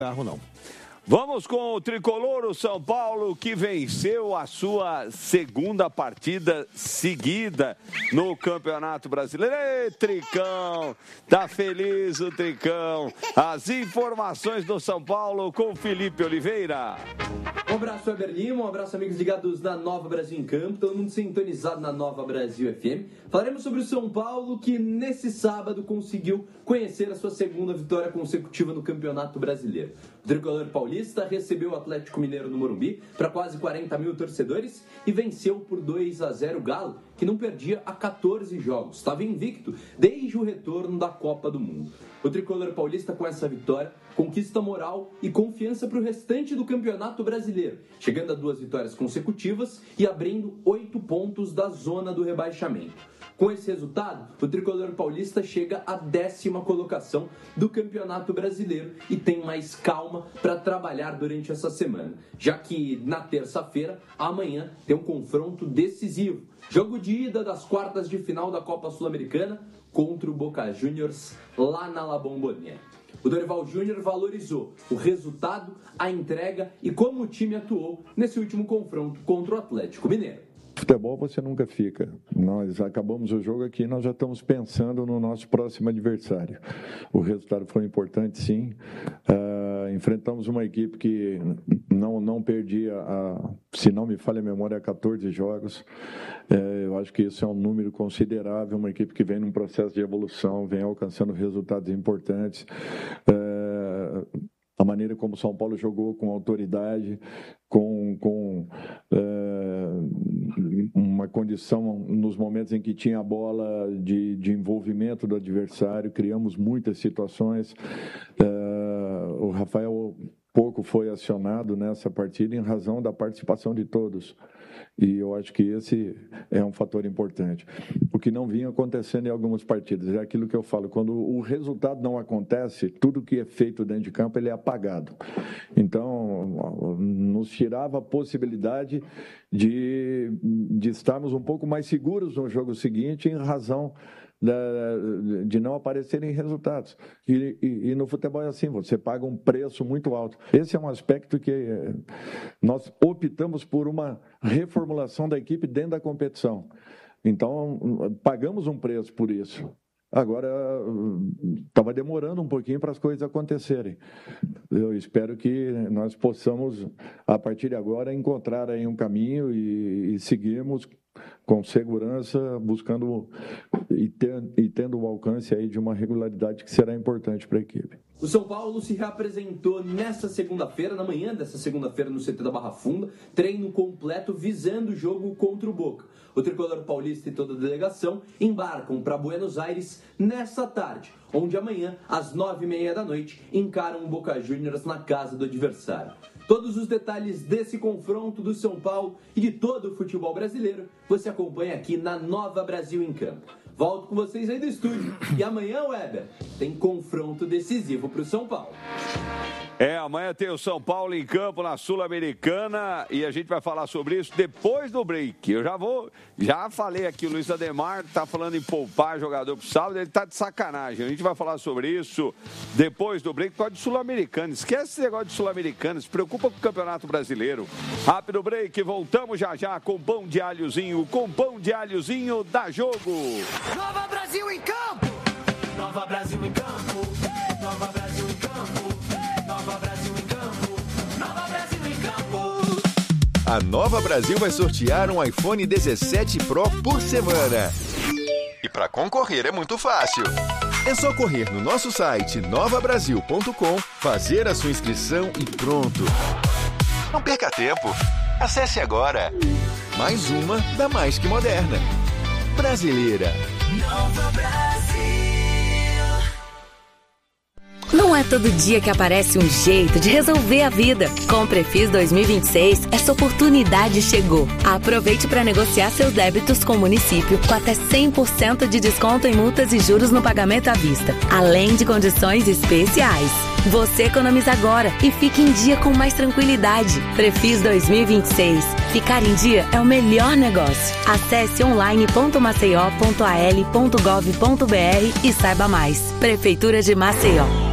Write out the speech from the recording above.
Carro não. Vamos com o tricolor, o São Paulo, que venceu a sua segunda partida seguida no Campeonato Brasileiro. Ei, Tricão! Tá feliz o Tricão. As informações do São Paulo com Felipe Oliveira. Um abraço, Weber Lima, um abraço, amigos ligados na Nova Brasil em Campo, todo mundo sintonizado na Nova Brasil FM. Falaremos sobre o São Paulo, que nesse sábado conseguiu conhecer a sua segunda vitória consecutiva no Campeonato Brasileiro. O tricolor paulista recebeu o Atlético Mineiro no Morumbi para quase 40 mil torcedores e venceu por 2-0 o Galo, que não perdia há 14 jogos. Estava invicto desde o retorno da Copa do Mundo. O tricolor paulista, com essa vitória, conquista moral e confiança para o restante do Campeonato Brasileiro, chegando a 2 vitórias consecutivas e abrindo 8 pontos da zona do rebaixamento. Com esse resultado, o tricolor paulista chega à 10ª colocação do Campeonato Brasileiro e tem mais calma para trabalhar durante essa semana, já que na terça-feira, amanhã, tem um confronto decisivo. Jogo de ida das quartas de final da Copa Sul-Americana contra o Boca Juniors lá na La Bombonera. O Dorival Júnior valorizou o resultado, a entrega e como o time atuou nesse último confronto contra o Atlético Mineiro. Futebol você nunca fica. Nós acabamos o jogo aqui, nós já estamos pensando no nosso próximo adversário. O resultado foi importante, sim. Enfrentamos uma equipe que não perdia, se não me falha a memória, 14 jogos. Eu acho que isso é um número considerável, uma equipe que vem num processo de evolução, vem alcançando resultados importantes. A maneira como o São Paulo jogou com autoridade, com uma condição nos momentos em que tinha a bola de envolvimento do adversário, criamos muitas situações. O Rafael pouco foi acionado nessa partida em razão da participação de todos. E eu acho que esse é um fator importante. O que não vinha acontecendo em algumas partidas é aquilo que eu falo, quando o resultado não acontece, tudo que é feito dentro de campo ele é apagado. Então, nos tirava a possibilidade de estarmos um pouco mais seguros no jogo seguinte em razão de não aparecerem resultados. E no futebol é assim, você paga um preço muito alto. Esse é um aspecto que nós optamos por uma reformulação da equipe dentro da competição. Então, pagamos um preço por isso. Agora, estava demorando um pouquinho para as coisas acontecerem. Eu espero que nós possamos, a partir de agora, encontrar aí um caminho e seguirmos com segurança, buscando e tendo o alcance aí de uma regularidade que será importante para a equipe. O São Paulo se reapresentou nesta segunda-feira, na manhã dessa segunda-feira, no CT da Barra Funda, treino completo visando o jogo contra o Boca. O tricolor paulista e toda a delegação embarcam para Buenos Aires nessa tarde, onde amanhã, às 9h30 da noite, encaram o Boca Juniors na casa do adversário. Todos os detalhes desse confronto do São Paulo e de todo o futebol brasileiro você acompanha aqui na Nova Brasil em Campo. Volto com vocês aí do estúdio. E amanhã, Weber, tem confronto decisivo para o São Paulo. Amanhã tem o São Paulo em campo na Sul-Americana e a gente vai falar sobre isso depois do break. Eu já falei aqui, o Luiz Ademar tá falando em poupar jogador pro sábado, ele tá de sacanagem. A gente vai falar sobre isso depois do break, por causa de Sul-Americana. Esquece esse negócio de Sul-Americana, se preocupa com o Campeonato Brasileiro. Rápido break, voltamos já com pão de alhozinho, dá jogo. Nova Brasil em campo! Nova Brasil em campo! Nova Brasil em campo! Nova Brasil em campo! Nova Brasil em campo! A Nova Brasil vai sortear um iPhone 17 Pro por semana. E para concorrer é muito fácil. É só correr no nosso site novabrasil.com, fazer a sua inscrição e pronto. Não perca tempo. Acesse agora. Mais uma da Mais Que Moderna. Brasileira. Nova Brasil. Não é todo dia que aparece um jeito de resolver a vida. Com o Prefis 2026, essa oportunidade chegou. Aproveite para negociar seus débitos com o município com até 100% de desconto em multas e juros no pagamento à vista, além de condições especiais. Você economiza agora e fique em dia com mais tranquilidade. Prefis 2026. Ficar em dia é o melhor negócio. Acesse online.maceió.al.gov.br e saiba mais. Prefeitura de Maceió.